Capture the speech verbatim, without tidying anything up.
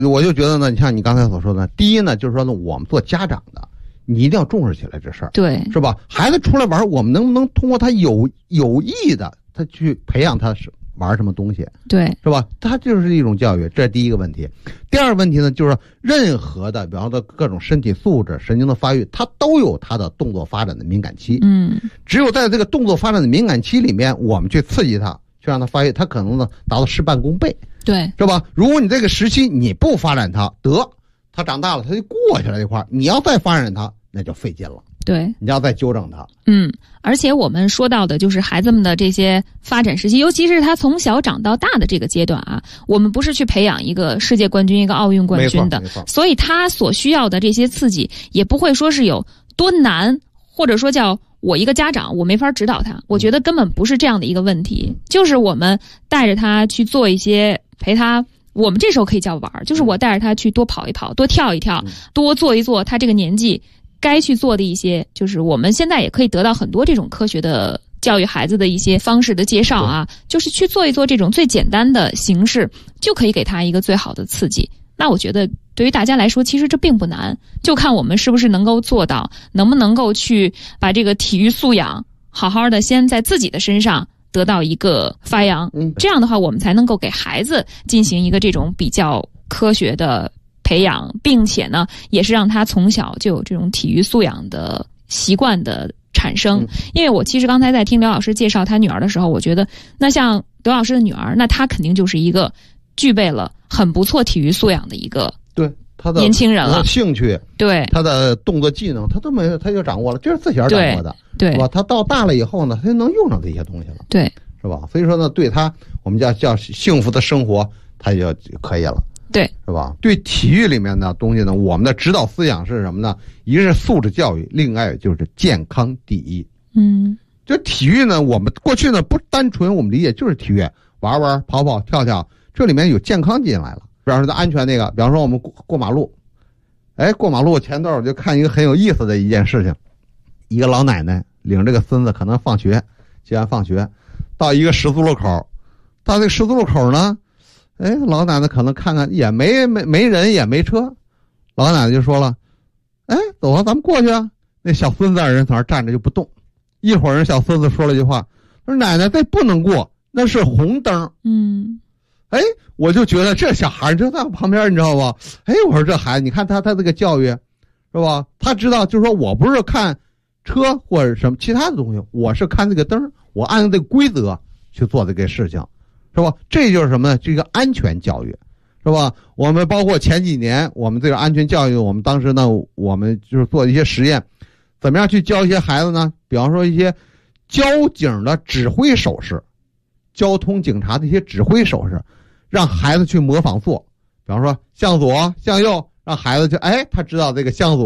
我就觉得呢，你像你刚才所说的，第一呢，就是说呢，我们做家长的，你一定要重视起来这事儿， 对， 是吧？孩子出来玩，我们能不能通过他有有意的，他去培养他是玩什么东西， 对， 是吧？他就是一种教育，这是第一个问题。第二个问题呢，就是任何的，比方说各种身体素质、神经的发育，它都有它的动作发展的敏感期。 嗯， 只有在这个动作发展的敏感期里面，我们去刺激它，去让它发育，它可能呢达到事半功倍， 对， 是吧？如果你这个时期你不发展它，得它长大了，它就过去了这块，你要再发展它，那就费劲了。 对， 你要再纠正它。 嗯，而且我们说到的就是孩子们的这些发展时期，尤其是他从小长到大的这个阶段啊，我们不是去培养一个世界冠军、一个奥运冠军的，所以他所需要的这些刺激也不会说是有多难，或者说叫我一个家长我没法指导他，我觉得根本不是这样的一个问题，就是我们带着他去做一些陪他。我们这时候可以叫玩，就是我带着他去多跑一跑，多跳一跳，多做一做他这个年纪该去做的一些，就是我们现在也可以得到很多这种科学的教育孩子的一些方式的介绍啊，就是去做一做这种最简单的形式，就可以给他一个最好的刺激。那我觉得对于大家来说，其实这并不难，就看我们是不是能够做到，能不能够去把这个体育素养好好的先在自己的身上得到一个发扬，嗯，这样的话我们才能够给孩子进行一个这种比较科学的培养，并且呢也是让他从小就有这种体育素养的习惯的产生。因为我其实刚才在听刘老师介绍他女儿的时候，我觉得那像刘老师的女儿，那她肯定就是一个具备了很不错体育素养的一个对他的年轻人了， 兴趣， 对他的动作技能，他都没有，他就掌握了，这是自小掌握的， 对， 是吧？他到大了以后呢，他就能用上这些东西了， 对， 是吧？所以说呢，对他我们叫叫幸福的生活，他就可以了， 对， 是吧？对体育里面的东西呢，我们的指导思想是什么呢？一个是素质教育，另外就是健康第一。 嗯， 就体育呢，我们过去呢不单纯我们理解就是体育，玩玩、跑跑、跳跳，这里面有健康进来了。比方说在安全那个，比方说我们过过马路，哎，过马路前段我就看一个很有意思的一件事情，一个老奶奶领这个孙子可能放学，接完放学，到一个十字路口，到这个十字路口呢，哎，老奶奶可能看看也没没没人也没车，老奶奶就说了，哎，走啊，咱们过去啊。那小孙子二人在那站着就不动，一会儿小孙子说了一句话，说奶奶这不能过，那是红灯。 嗯。 哎，我就觉得这小孩就在我旁边，你知道吧？哎，我说这孩子，你看他他这个教育，是吧？他知道，就是说我不是看车或者什么其他的东西，我是看这个灯，我按照这个规则去做这个事情，是吧？这就是什么呢？这个安全教育，是吧？我们包括前几年我们这个安全教育，我们当时呢，我们就是做一些实验，怎么样去教一些孩子呢？比方说一些交警的指挥手势，交通警察的一些指挥手势。让孩子去模仿做，比方说向左向右，让孩子就哎，他知道这个向左